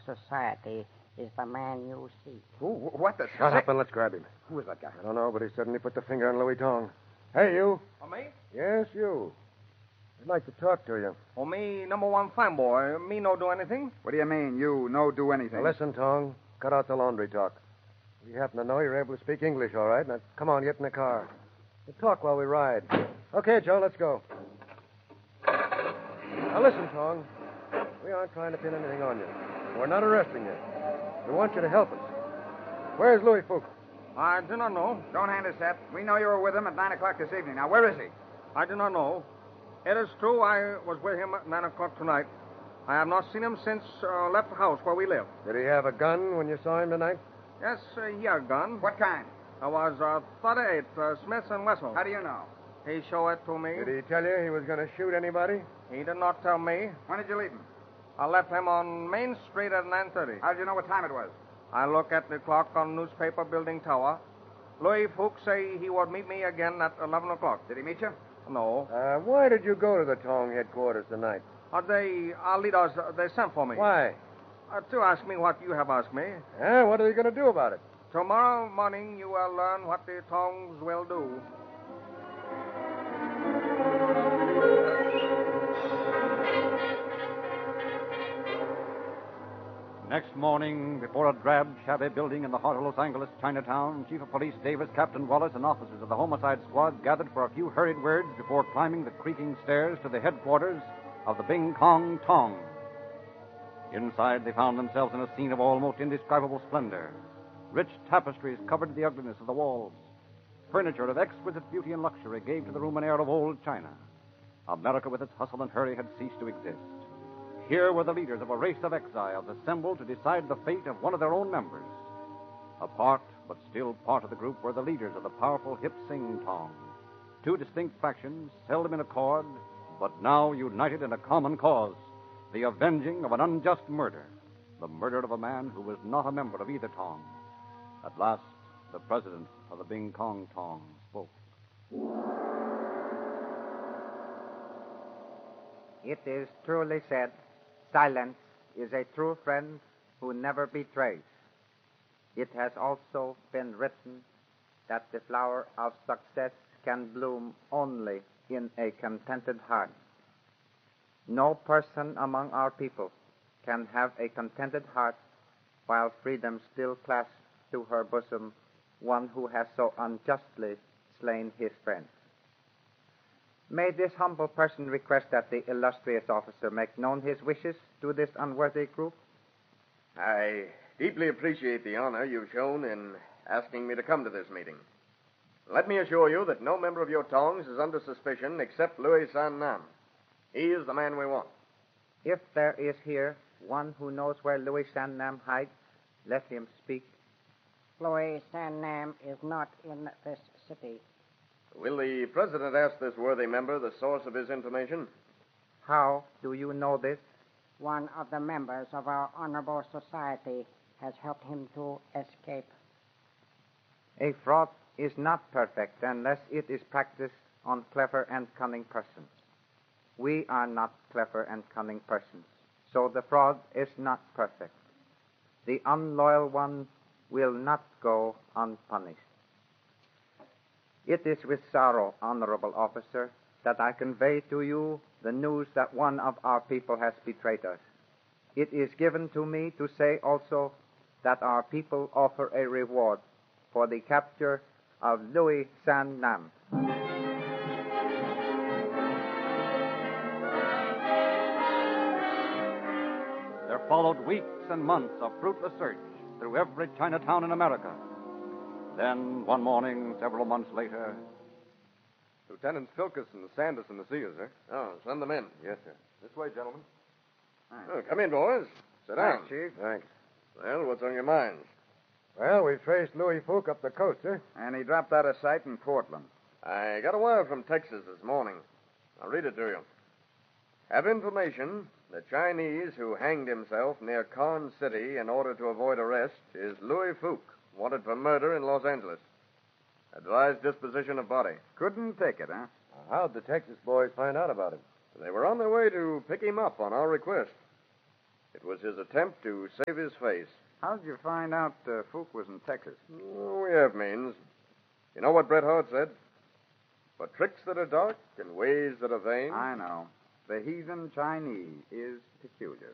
society is the man you seek. What the... Shut up and let's grab him. Who is that guy? I don't know, but he suddenly put the finger on Louis Tong. Hey, you. Oh, me? Yes, you. I'd like to talk to you. Oh, me, number one fine boy. Me no do anything. What do you mean, you no do anything? Now, listen, Tong. Cut out the laundry talk. We happen to know you're able to speak English, all right. Now, come on, get in the car. We'll talk while we ride. Okay, Joe, let's go. Now, listen, Tong. We aren't trying to pin anything on you. We're not arresting you. We want you to help us. Where's Louis Fook? I do not know. Don't hand us that. We know you were with him at 9 o'clock this evening. Now, where is he? I do not know. It is true I was with him at 9 o'clock tonight. I have not seen him since left the house where we live. Did he have a gun when you saw him tonight? Yes, he had a gun. What kind? It was 38 Smith & Wesson. How do you know? He showed it to me. Did he tell you he was going to shoot anybody? He did not tell me. When did you leave him? I left him on Main Street at 9:30. How did you know what time it was? I look at the clock on newspaper building tower. Louis Fook say he would meet me again at 11 o'clock. Did he meet you? No. Why did you go to the Tong headquarters tonight? Our leaders, they sent for me. Why? To ask me what you have asked me. What are you going to do about it? Tomorrow morning you will learn what the Tongs will do. Next morning, before a drab, shabby building in the heart of Los Angeles, Chinatown, Chief of Police Davis, Captain Wallace, and officers of the homicide squad gathered for a few hurried words before climbing the creaking stairs to the headquarters of the Bing Kong Tong. Inside, they found themselves in a scene of almost indescribable splendor. Rich tapestries covered the ugliness of the walls. Furniture of exquisite beauty and luxury gave to the room an air of old China. America, with its hustle and hurry, had ceased to exist. Here were the leaders of a race of exiles assembled to decide the fate of one of their own members. Apart, but still part of the group, were the leaders of the powerful Hip Sing Tong. Two distinct factions, seldom in accord, but now united in a common cause, the avenging of an unjust murder, the murder of a man who was not a member of either Tong. At last, the president of the Bing Kong Tong spoke. It is truly said, silence is a true friend who never betrays. It has also been written that the flower of success can bloom only in a contented heart. No person among our people can have a contented heart while freedom still clasps to her bosom one who has so unjustly slain his friends. May this humble person request that the illustrious officer make known his wishes to this unworthy group? I deeply appreciate the honor you've shown in asking me to come to this meeting. Let me assure you that no member of your Tongs is under suspicion except Louis San Nam. He is the man we want. If there is here one who knows where Louis San Nam hides, let him speak. Louis San Nam is not in this city. Will the president ask this worthy member the source of his information? How do you know this? One of the members of our honorable society has helped him to escape. A fraud is not perfect unless it is practiced on clever and cunning persons. We are not clever and cunning persons, so the fraud is not perfect. The unloyal one will not go unpunished. It is with sorrow, honorable officer, that I convey to you the news that one of our people has betrayed us. It is given to me to say also that our people offer a reward for the capture of Louis San Nam. There followed weeks and months of fruitless search through every Chinatown in America. Then, one morning, several months later... Lieutenants Filkus and Sanderson to see you, sir. Oh, send them in. Yes, sir. This way, gentlemen. Oh, come in, boys. Sit down. Thanks, Chief. Thanks. Well, what's on your minds? Well, we've traced Louis Fook up the coast, sir. And he dropped out of sight in Portland. I got a wire from Texas this morning. I'll read it to you. Have information the Chinese who hanged himself near Karn City in order to avoid arrest is Louis Fook, wanted for murder in Los Angeles. Advised disposition of body. Couldn't take it, huh? How'd the Texas boys find out about it? They were on their way to pick him up on our request. It was his attempt to save his face. How did you find out Fook was in Texas? Oh, we have means. You know what Bret Harte said? For tricks that are dark and ways that are vain. I know. The heathen Chinese is peculiar.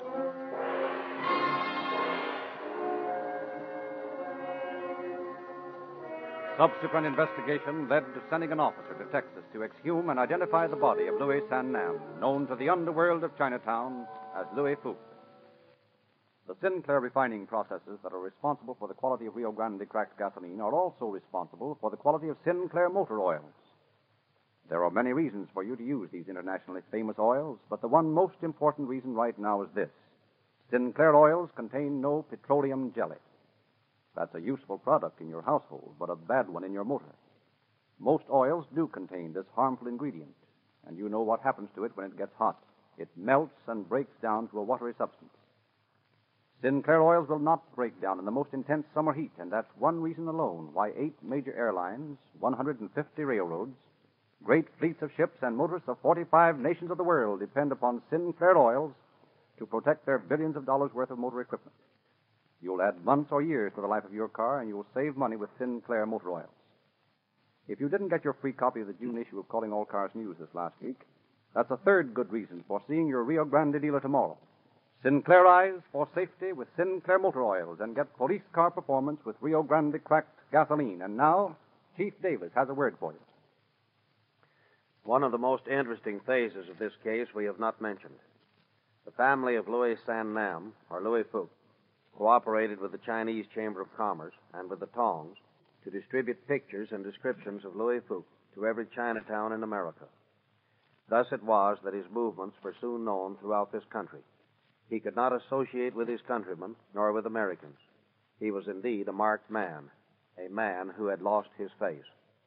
Subsequent investigation led to sending an officer to Texas to exhume and identify the body of Louis San Nam, known to the underworld of Chinatown as Louis Fook. The Sinclair refining processes that are responsible for the quality of Rio Grande cracked gasoline are also responsible for the quality of Sinclair motor oils. There are many reasons for you to use these internationally famous oils, but the one most important reason right now is this. Sinclair oils contain no petroleum jelly. That's a useful product in your household, but a bad one in your motor. Most oils do contain this harmful ingredient, and you know what happens to it when it gets hot. It melts and breaks down to a watery substance. Sinclair oils will not break down in the most intense summer heat, and that's one reason alone why 8 major airlines, 150 railroads, great fleets of ships, and motorists of 45 nations of the world depend upon Sinclair oils to protect their billions of dollars worth of motor equipment. You'll add months or years to the life of your car, and you'll save money with Sinclair motor oils. If you didn't get your free copy of the June issue of Calling All Cars News this last week, that's a third good reason for seeing your Rio Grande dealer tomorrow. Sinclairize for safety with Sinclair motor oils and get police car performance with Rio Grande cracked gasoline. And now, Chief Davis has a word for you. One of the most interesting phases of this case we have not mentioned. The family of Louis San Nam, or Louis Fook, cooperated with the Chinese Chamber of Commerce and with the Tongs to distribute pictures and descriptions of Louis Fook to every Chinatown in America. Thus it was that his movements were soon known throughout this country. He could not associate with his countrymen nor with Americans. He was indeed a marked man, a man who had lost his face.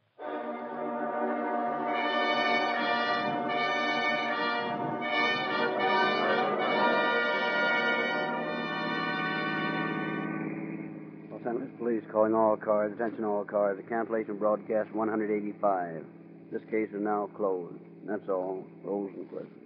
Los Angeles Police calling all cars. Attention all cars. The cancellation broadcast 185. This case is now closed. That's all. Rosenquist.